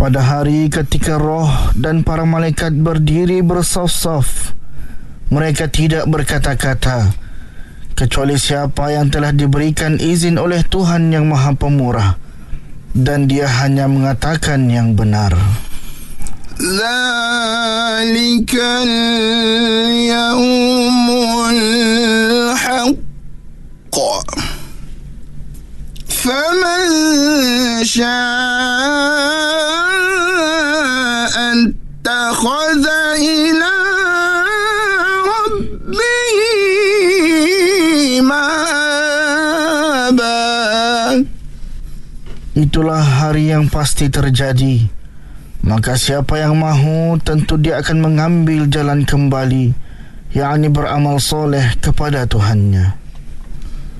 pada hari ketika roh dan para malaikat berdiri bersaf-saf, mereka tidak berkata-kata kecuali siapa yang telah diberikan izin oleh Tuhan yang Maha Pemurah, dan dia hanya mengatakan yang benar. Zalikal yawmul haqq faman syaa'a ittakhadha ila rabbihi ma'aba. Itulah hari yang pasti terjadi. Maka siapa yang mahu, tentu dia akan mengambil jalan kembali, yakni beramal soleh kepada Tuhannya.